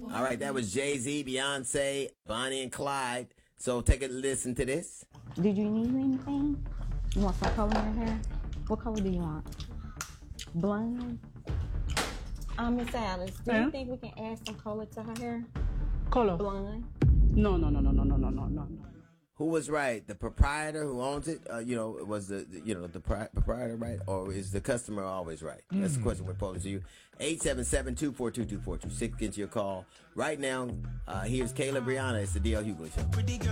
All right, that was Jay-Z, Beyonce, Bonnie and Clyde. So take a listen to this. Did you need anything? You want some color in your hair? What color do you want? Blonde? Miss Alice, do you think we can add some color to her hair? Color? Blonde? No. Who was right? The proprietor who owns it, was the proprietor right? Or is the customer always right? That's the question we're posing to you. 877-242-2426. Get your call. Right now, here's Kayla Brianna. It's the DL Hughley Show.